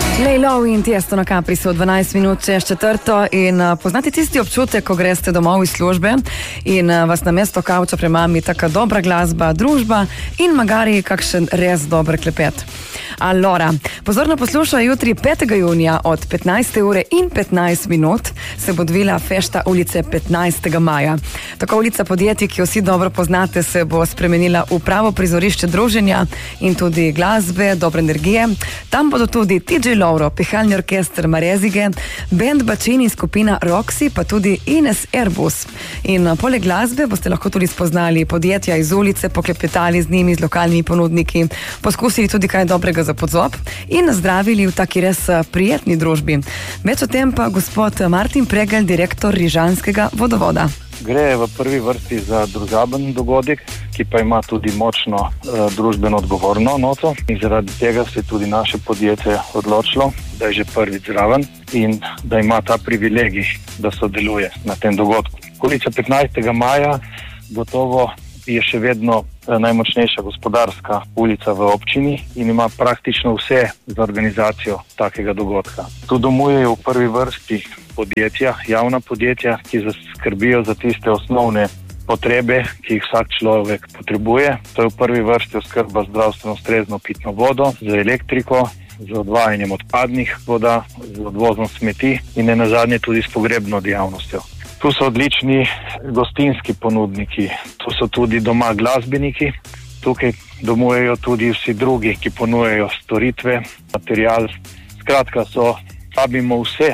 Lejlo in Tiesto na Caprisu, 12 minut čez 4. In poznate tisti občutek, ko greste domov iz službe in vas na mesto kavča premami taka dobra glasba, družba in magari kakšen res dober klepet. Allora, pozorno poslušaj, jutri 5. junija od 15. ure in 15 minut se bo odvila fešta ulice 15. maja. Tako ulica podjetij, ki jo vsi dobro poznate, se bo spremenila v pravo prizorišče druženja in tudi glasbe, dobre energije. Tam bodo tudi TJ Lauro, pihalni orkester Marezige, band Bačin in skupina Roxy, pa tudi Ines Airbus. In poleg glasbe boste lahko tudi spoznali podjetja iz ulice, poklepetali z njimi, z lokalnimi ponudniki, poskusili tudi kaj dobrega za podzob in nazdravili v taki res prijetni družbi. Več o tem pa gospod Martin Pregelj, direktor Rižanskega vodovoda. Gre v prvi vrsti za družaben dogodek, ki pa ima tudi močno družbeno odgovorno noto in zaradi tega se je tudi naše podjetje odločilo, da je že prvič zraven in da ima ta privilegij, da sodeluje na tem dogodku. Ulica 15. maja gotovo je še vedno najmočnejša gospodarska ulica v občini in ima praktično vse za organizacijo takega dogodka. Tu domujejo v prvi vrsti podjetja, javna podjetja, ki skrbijo za tiste osnovne potrebe, ki jih vsak človek potrebuje. To je v prvi vrsti oskrba zdravstveno ustrezno pitno vodo, z elektriko, z odvajanjem odpadnih voda, z odvozom smeti in nenazadnje tudi s pogrebno dejavnostjo. Tu so odlični gostinski ponudniki, tu so tudi doma glasbeniki, tukaj domujejo tudi vsi drugi, ki ponujejo storitve, material. Skratka, vabimo vse,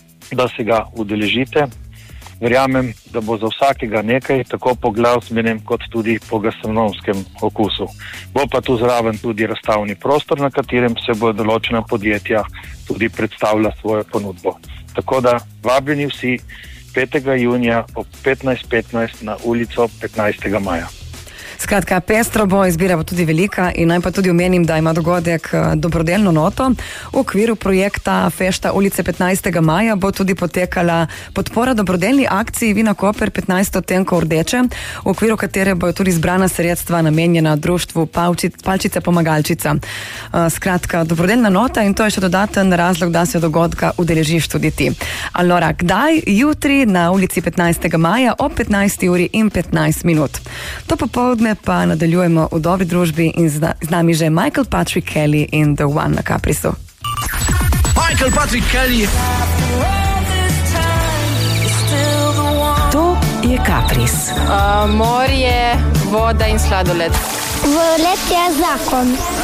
da se ga udeležite. Verjamem, da bo za vsakega nekaj, tako po glasbenem kot tudi po gastronomskem okusu. Bo pa tu zraven tudi razstavni prostor, na katerem se bo določena podjetja tudi predstavila svojo ponudbo. Tako da vabljeni vsi 5. junija ob 15:15 na ulico 15. maja. Skratka, pestro bo, izbira bo tudi velika in naj pa tudi omenim, da ima dogodek dobrodelno noto. V okviru projekta Fešta ulice 15. maja bo tudi potekala podpora dobrodelni akciji Vina Koper 15 odtenkov rdeče, v okviru katere bojo tudi zbrana sredstva namenjena društvu Palčica Pomagalčica. Skratka, dobrodelna nota in to je še dodaten razlog, da se dogodka udeležiš tudi ti. Allora, kdaj? Jutri na ulici 15. maja ob 15. uri in 15 minut. To popoldne pa nadaljujemo v dobri družbi in z nami že Michael Patrick Kelly in The One na Caprisu. Michael Patrick Kelly. To je Capris. Morje, voda in sladoled. Volet je zakon.